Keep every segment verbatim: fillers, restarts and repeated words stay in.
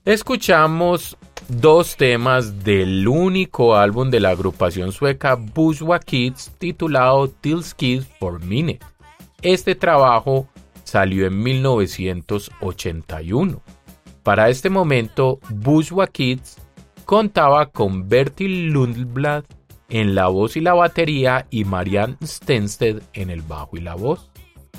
Escuchamos dos temas del único álbum de la agrupación sueca Bourgeois Kids titulado Tills Kids for Minute. Este trabajo salió en mil novecientos ochenta y uno. Para este momento, Bourgeois Kids contaba con Bertil Lundblad en la voz y la batería y Marianne Stenstedt en el bajo y la voz.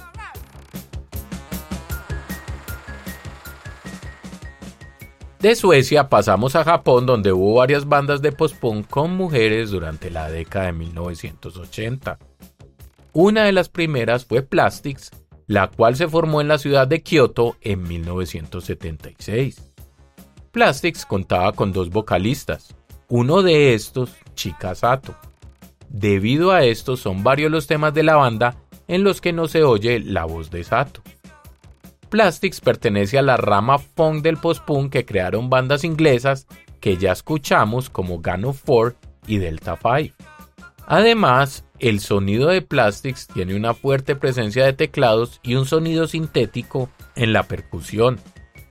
De Suecia pasamos a Japón, donde hubo varias bandas de post-punk con mujeres durante la década de mil novecientos ochenta. Una de las primeras fue Plastics, la cual se formó en la ciudad de Kioto en mil novecientos setenta y seis. Plastics contaba con dos vocalistas, uno de estos, Chika Sato. Debido a esto, son varios los temas de la banda en los que no se oye la voz de Sato. Plastics pertenece a la rama funk del post-punk que crearon bandas inglesas que ya escuchamos como Gang of Four y Delta Five. Además, el sonido de Plastics tiene una fuerte presencia de teclados y un sonido sintético en la percusión.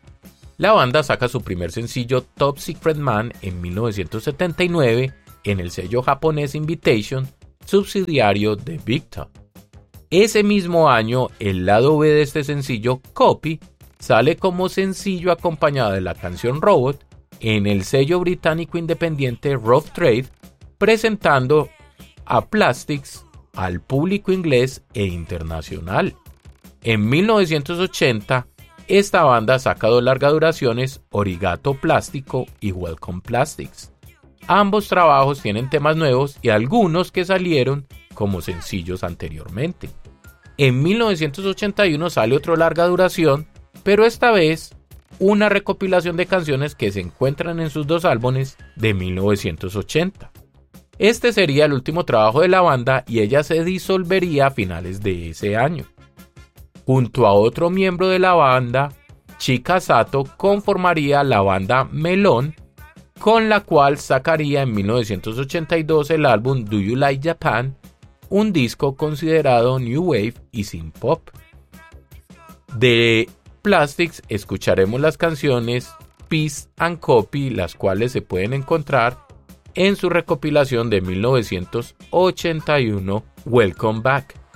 La banda saca su primer sencillo Top Secret Man en mil novecientos setenta y nueve en el sello japonés Invitation, subsidiario de Big Top. Ese mismo año, el lado B de este sencillo, Copy, sale como sencillo acompañado de la canción Robot en el sello británico independiente Rough Trade, presentando a Plastics al público inglés e internacional. En mil novecientos ochenta, esta banda saca dos largas duraciones, Origato Plástico y Welcome Plastics. Ambos trabajos tienen temas nuevos y algunos que salieron como sencillos anteriormente. En mil novecientos ochenta y uno sale otro larga duración, pero esta vez una recopilación de canciones que se encuentran en sus dos álbumes de mil novecientos ochenta. Este sería el último trabajo de la banda y ella se disolvería a finales de ese año. Junto a otro miembro de la banda, Chika Sato, conformaría la banda Melon, con la cual sacaría en mil novecientos ochenta y dos el álbum Do You Like Japan, un disco considerado New Wave y Synth Pop. De Plastics escucharemos las canciones Peace and Copy, las cuales se pueden encontrar en su recopilación de mil novecientos ochenta y uno, Welcome Back.